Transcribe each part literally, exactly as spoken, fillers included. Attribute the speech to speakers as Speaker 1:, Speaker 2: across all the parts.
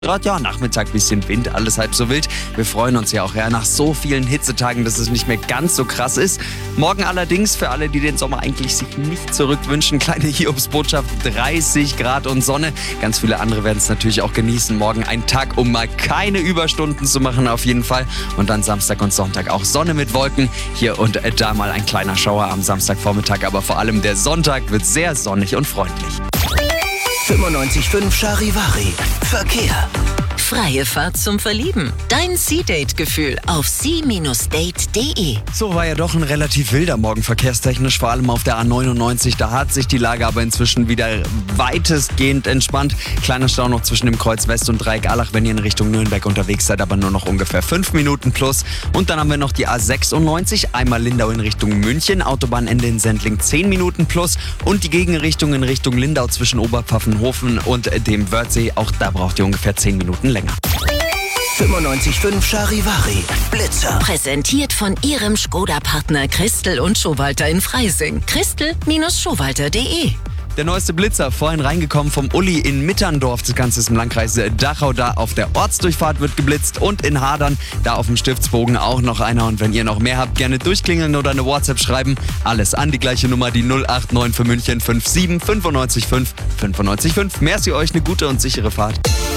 Speaker 1: Gerade ja, Nachmittag bisschen Wind, alles halb so wild. Wir freuen uns ja auch ja, nach so vielen Hitzetagen, dass es nicht mehr ganz so krass ist. Morgen allerdings, für alle, die den Sommer eigentlich sich nicht zurückwünschen, kleine Hiobsbotschaft, dreißig Grad und Sonne. Ganz viele andere werden es natürlich auch genießen. Morgen ein Tag, um mal keine Überstunden zu machen auf jeden Fall. Und dann Samstag und Sonntag auch Sonne mit Wolken. Hier und da mal ein kleiner Schauer am Samstagvormittag, aber vor allem der Sonntag wird sehr sonnig und freundlich.
Speaker 2: fünfundneunzig Komma fünf Charivari. Verkehr.
Speaker 3: Freie Fahrt zum Verlieben. Dein Sea-Date-Gefühl auf sea Bindestrich date punkt de.
Speaker 1: So war ja doch ein relativ wilder Morgen verkehrstechnisch, vor allem auf der A neunundneunzig. Da hat sich die Lage aber inzwischen wieder weitestgehend entspannt. Kleiner Stau noch zwischen dem Kreuz West und Dreieck Allach, wenn ihr in Richtung Nürnberg unterwegs seid, aber nur noch ungefähr fünf Minuten plus. Und dann haben wir noch die A sechsundneunzig, einmal Lindau in Richtung München, Autobahnende in Sendling zehn Minuten plus und die Gegenrichtung in Richtung Lindau zwischen Oberpfaffenhofen und dem Wörthsee. Auch da braucht ihr ungefähr zehn Minuten länger.
Speaker 2: fünfundneunzig Komma fünf Charivari. Blitzer.
Speaker 3: Präsentiert von Ihrem Skoda-Partner Christel und Schowalter in Freising. Christel Schowalter punkt de.
Speaker 1: Der neueste Blitzer, vorhin reingekommen vom Uli in Mitterndorf. Das Ganze ist im Landkreis Dachau. Da auf der Ortsdurchfahrt wird geblitzt und in Hadern, da auf dem Stiftsbogen auch noch einer. Und wenn ihr noch mehr habt, gerne durchklingeln oder eine WhatsApp schreiben. Alles an die gleiche Nummer, die null acht neun für München fünf sieben fünf neun fünf fünf neun fünf. Merci euch, eine gute und sichere Fahrt.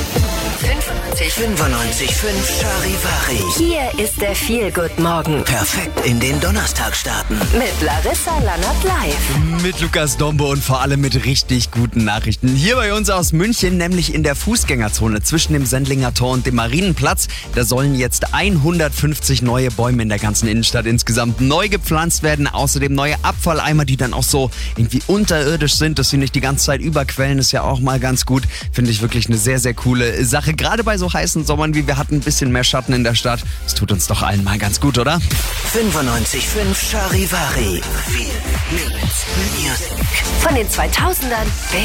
Speaker 2: fünfundneunzig Komma fünf Charivari.
Speaker 4: Hier ist der Feel-Good-Morgen
Speaker 2: Perfekt in den Donnerstag starten.
Speaker 4: mit Larissa Lannert live.
Speaker 1: Mit Lukas Dombe und vor allem mit richtig guten Nachrichten. Hier bei uns aus München, nämlich in der Fußgängerzone zwischen dem Sendlinger Tor und dem Marienplatz. Da sollen jetzt hundertfünfzig neue Bäume in der ganzen Innenstadt insgesamt neu gepflanzt werden. Außerdem neue Abfalleimer, die dann auch so irgendwie unterirdisch sind, dass sie nicht die ganze Zeit überquellen. Ist ja auch mal ganz gut. Finde ich wirklich eine sehr, sehr coole Sache. Gerade bei so heißen Sommern wie wir hatten, ein bisschen mehr Schatten in der Stadt. Das tut uns doch allen mal ganz gut, oder?
Speaker 2: fünfundneunzig Komma fünf Charivari. Viel Music.
Speaker 4: Von den zweitausendern